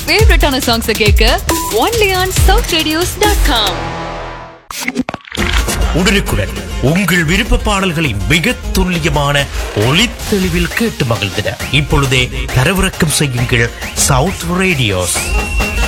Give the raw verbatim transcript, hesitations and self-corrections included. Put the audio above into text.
ஃபேவரட்டான சாங்ஸ் கேட்க only on south radios dot com. உடனுக்குடன் உங்கள் விருப்ப பாடல்களை மிக துல்லியமான ஒளித்தெளிவில் கேட்டு மகிழ்ந்திட இப்பொழுதே தரவிறக்கம் செய்யுங்கள் சவுத் ரேடியோஸ்.